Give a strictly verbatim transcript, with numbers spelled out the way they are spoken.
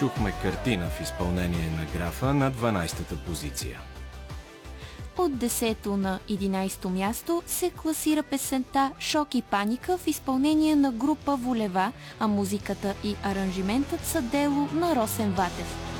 чухме Картина в изпълнение на Графа на дванадесета позиция. От десето на единадесето място се класира песента "Шок и паника" в изпълнение на група Волева, а музиката и аранжиментът са дело на Росен Ватев.